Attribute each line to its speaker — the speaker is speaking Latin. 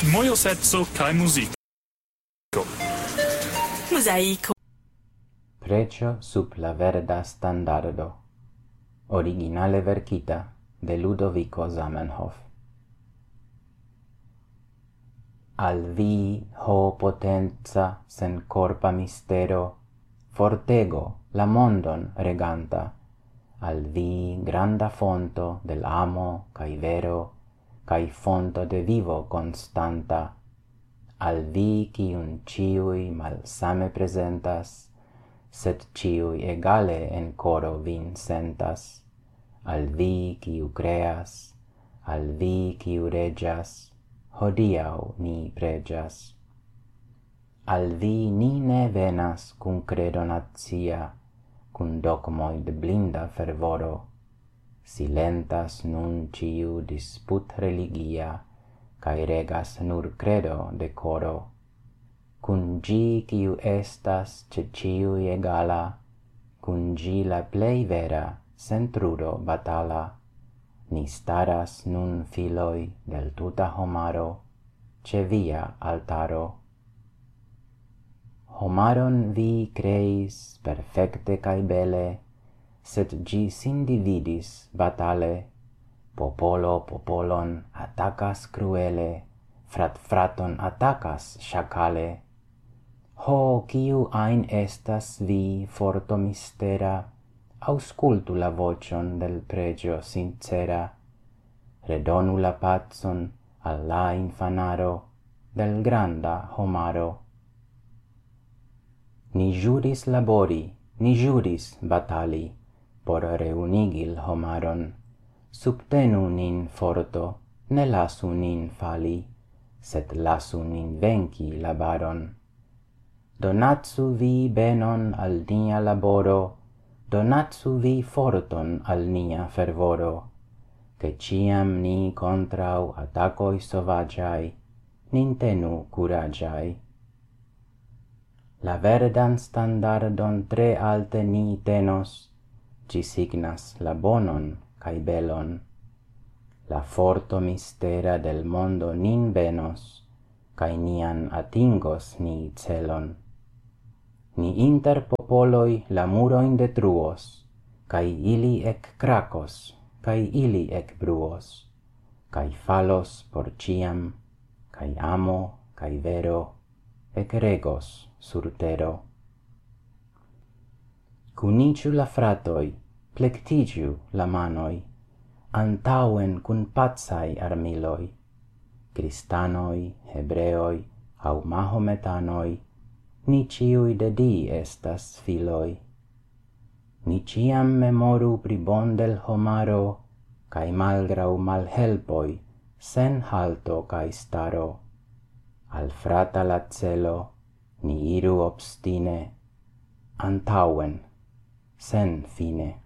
Speaker 1: Mojoseco kaj muziko.
Speaker 2: Mosaico.
Speaker 3: Precio sub la verda standardo. Originale verkita de Ludovico Zamenhof. Al vi, ho potenza sen corpa mistero, fortego la mondon reganta, al vi granda fonto del amo cae vero, cae fonto de vivo constanta, al vi quiun ciui malsame presentas, sed ciui egale en coro vin sentas, al vi quiu creas, al vi quiu regias, hodiau ni pregias. Al vi ni ne venas cum credo natia, cum dogmoi de blinda fervoro, silentas nun ciu disput religia, cae regas nur credo decoro, cum gi quiu estas ce ciui egala, cum gi la plei vera, sen trudo batala, ni staras nun filoi del tuta homaro, ce via altaro. Homaron vi creis perfecte cae bele, sed gi sin dividis batale, popolo popolon attacas cruele, frat fraton attacas shacale. Ho, quiu ein estas vi forto mistera, auscultu la vocion del pregio sincera, redonu la pacon al la infanaro del granda homaro. Ni juris labori, ni juris batali, por reunigil homaron, subtenu nin forto, ne lasu nin fali, sed lasu nin venci la baron. Donatsu vi benon al nia laboro, donatsu vi forton al nia fervoro, che ciam ni contrau attacoi sovagiai, nin tenu curagiai. La verdan standardon tre alte ni tenos, ci signas la bonon cae belon. La forto mistera del mondo nin venos, cae nian atingos ni celon. Ni inter popoloi la muroin detruos, cae ili ec cracos, cae ili ec bruos, cae falos por ciam, cae amo, cae vero, ec regos sur tero. Cuniciu la fratoi, plectigiu la manoi, antauen cun pazai armiloi, Cristanoi, Hebreoi, au Mahometanoi, ni ciui de di estas filoi. Ni ciam memoru pri bon del homaro, cae malgrau malhelpoi, sen halto cae staro. Al frata la celo, ni iru obstine, antauen, sen fine.